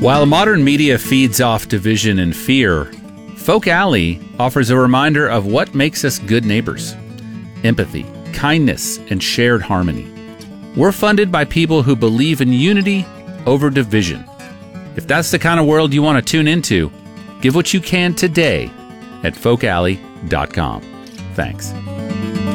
While modern media feeds off division and fear, Folk Alley offers a reminder of what makes us good neighbors: empathy, kindness, and shared harmony. We're funded by people who believe in unity over division. If that's the kind of world you want to tune into, give what you can today at folkalley.com. Thanks.